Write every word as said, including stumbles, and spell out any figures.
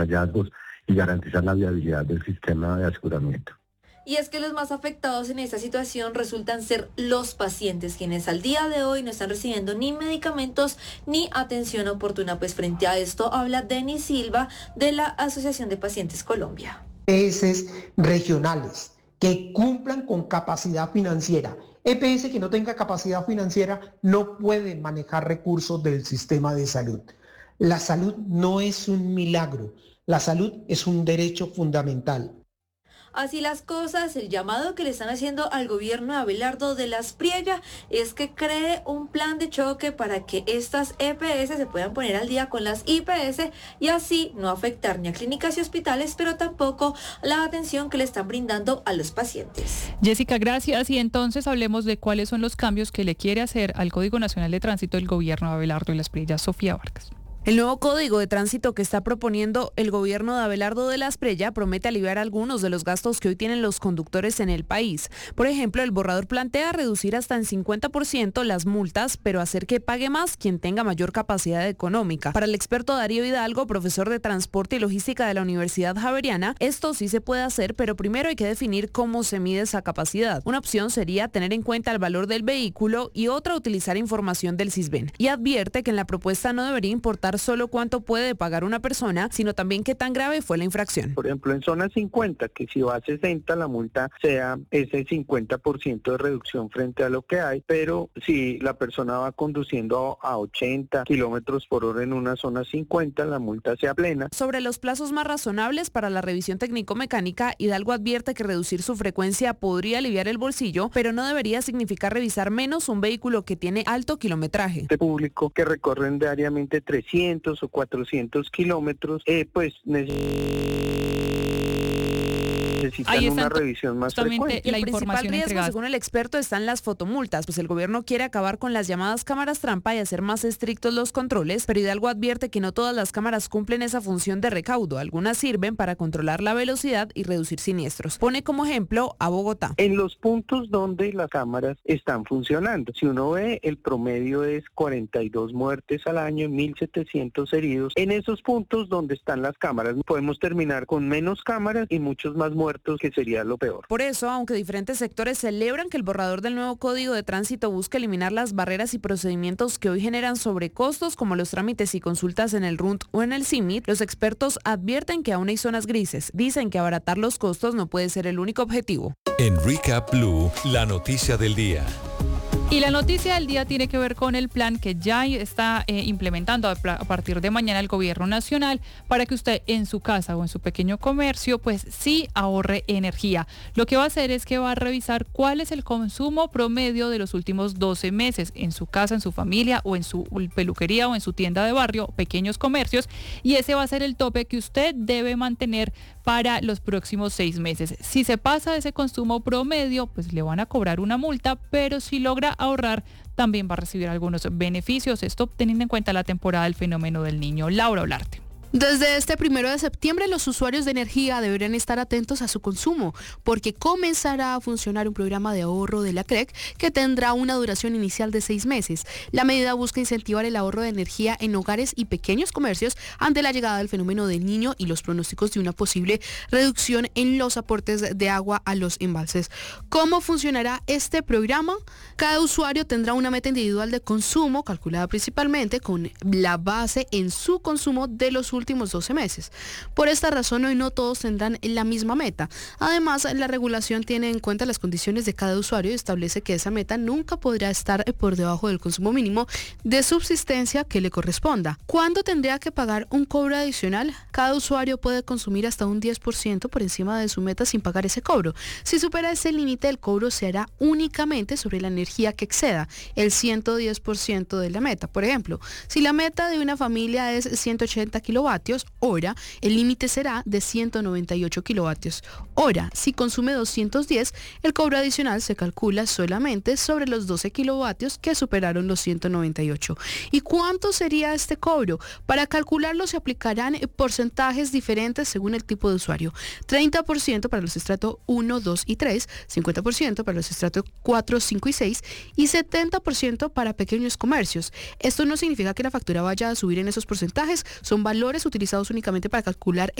hallazgos y garantizar la viabilidad del sistema de aseguramiento. Y es que los más afectados en esta situación resultan ser los pacientes, quienes al día de hoy no están recibiendo ni medicamentos ni atención oportuna. Pues frente a esto habla Denis Silva de la Asociación de Pacientes Colombia. E P S regionales que cumplan con capacidad financiera. E P S que no tenga capacidad financiera no puede manejar recursos del sistema de salud. La salud no es un milagro, la salud es un derecho fundamental. Así las cosas, el llamado que le están haciendo al gobierno de Abelardo de la Espriella es que cree un plan de choque para que estas E P S se puedan poner al día con las I P S y así no afectar ni a clínicas y hospitales, pero tampoco la atención que le están brindando a los pacientes. Jessica, gracias. Y entonces hablemos de cuáles son los cambios que le quiere hacer al Código Nacional de Tránsito el gobierno de Abelardo de la Espriella. Sofía Vargas. El nuevo Código de Tránsito que está proponiendo el gobierno de Abelardo de la Espriella promete aliviar algunos de los gastos que hoy tienen los conductores en el país. Por ejemplo, el borrador plantea reducir hasta en cincuenta por ciento las multas, pero hacer que pague más quien tenga mayor capacidad económica. Para el experto Darío Hidalgo, profesor de Transporte y Logística de la Universidad Javeriana, esto sí se puede hacer, pero primero hay que definir cómo se mide esa capacidad. Una opción sería tener en cuenta el valor del vehículo y otra utilizar información del Sisbén. Y advierte que en la propuesta no debería importar solo cuánto puede pagar una persona, sino también qué tan grave fue la infracción. Por ejemplo, en zona cincuenta, que si va a sesenta, la multa sea ese cincuenta por ciento de reducción frente a lo que hay, pero si la persona va conduciendo a ochenta kilómetros por hora en una zona cincuenta, la multa sea plena. Sobre los plazos más razonables para la revisión técnico-mecánica, Hidalgo advierte que reducir su frecuencia podría aliviar el bolsillo, pero no debería significar revisar menos un vehículo que tiene alto kilometraje. De público que recorren diariamente trescientos o cuatrocientos kilómetros, eh, pues necesitan una revisión más frecuente. Y el principal riesgo, entregada. según el experto, están las fotomultas, pues el gobierno quiere acabar con las llamadas cámaras trampa y hacer más estrictos los controles, pero Hidalgo advierte que no todas las cámaras cumplen esa función de recaudo. Algunas sirven para controlar la velocidad y reducir siniestros. Pone como ejemplo a Bogotá. En los puntos donde las cámaras están funcionando, si uno ve, el promedio es cuarenta y dos muertes al año, mil setecientos heridos. En esos puntos donde están las cámaras, podemos terminar con menos cámaras y muchos más muertos, que sería lo peor. Por eso, aunque diferentes sectores celebran que el borrador del nuevo Código de Tránsito busque eliminar las barreras y procedimientos que hoy generan sobrecostos, como los trámites y consultas en el R U N T o en el CIMIT, los expertos advierten que aún hay zonas grises. Dicen que abaratar los costos no puede ser el único objetivo. En Recap Blue, la noticia del día. Y la noticia del día tiene que ver con el plan que ya está eh, implementando a, a partir de mañana el gobierno nacional para que usted en su casa o en su pequeño comercio pues sí ahorre energía. Lo que va a hacer es que va a revisar cuál es el consumo promedio de los últimos doce meses en su casa, en su familia o en su peluquería o en su tienda de barrio, pequeños comercios, y ese va a ser el tope que usted debe mantener para los próximos seis meses. Si se pasa de ese consumo promedio, pues le van a cobrar una multa, pero si logra ahorrar, también va a recibir algunos beneficios. Esto teniendo en cuenta la temporada del fenómeno del Niño. Laura Olarte. Desde este primero de septiembre, los usuarios de energía deberán estar atentos a su consumo, porque comenzará a funcionar un programa de ahorro de la C R E C que tendrá una duración inicial de seis meses. La medida busca incentivar el ahorro de energía en hogares y pequeños comercios ante la llegada del fenómeno del Niño y los pronósticos de una posible reducción en los aportes de agua a los embalses. ¿Cómo funcionará este programa? Cada usuario tendrá una meta individual de consumo, calculada principalmente con la base en su consumo de los últimos últimos doce meses. Por esta razón, hoy no todos tendrán la misma meta. Además, la regulación tiene en cuenta las condiciones de cada usuario y establece que esa meta nunca podrá estar por debajo del consumo mínimo de subsistencia que le corresponda. ¿Cuándo tendría que pagar un cobro adicional? Cada usuario puede consumir hasta un diez por ciento por encima de su meta sin pagar ese cobro. Si supera ese límite, el cobro se hará únicamente sobre la energía que exceda el ciento diez por ciento de la meta. Por ejemplo, si la meta de una familia es ciento ochenta kilovatios hora, el límite será de ciento noventa y ocho kilovatios hora. Si consume doscientos diez, el cobro adicional se calcula solamente sobre los doce kilovatios que superaron los ciento noventa y ocho. ¿Y cuánto sería este cobro? Para calcularlo se aplicarán porcentajes diferentes según el tipo de usuario. treinta por ciento para los estratos uno, dos y tres, cincuenta por ciento para los estratos cuatro, cinco y seis y setenta por ciento para pequeños comercios. Esto no significa que la factura vaya a subir en esos porcentajes, son valores utilizados únicamente para calcular